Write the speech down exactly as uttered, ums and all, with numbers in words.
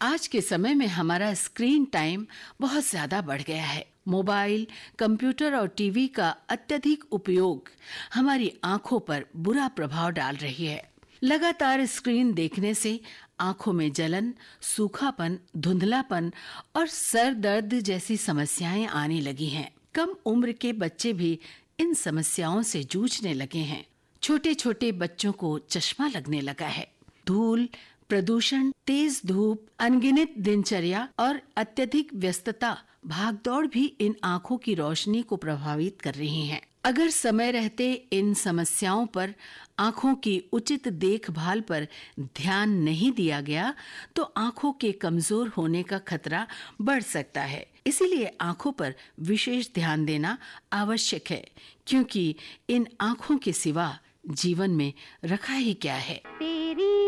आज के समय में हमारा स्क्रीन टाइम बहुत ज्यादा बढ़ गया है। मोबाइल, कंप्यूटर और टीवी का अत्यधिक उपयोग हमारी आंखों पर बुरा प्रभाव डाल रही है। लगातार स्क्रीन देखने से आंखों में जलन, सूखापन, धुंधलापन और सर दर्द जैसी समस्याएं आने लगी हैं। कम उम्र के बच्चे भी इन समस्याओं से जूझने लगे हैं। छोटे छोटे बच्चों को चश्मा लगने लगा है। धूल, प्रदूषण, तेज धूप, अनगिनत दिनचर्या और अत्यधिक व्यस्तता, भागदौड़ भी इन आंखों की रोशनी को प्रभावित कर रही हैं। अगर समय रहते इन समस्याओं पर, आंखों की उचित देखभाल पर ध्यान नहीं दिया गया तो आंखों के कमजोर होने का खतरा बढ़ सकता है। इसीलिए आंखों पर विशेष ध्यान देना आवश्यक है, क्योंकि इन आंखों के सिवा जीवन में रखा ही क्या है।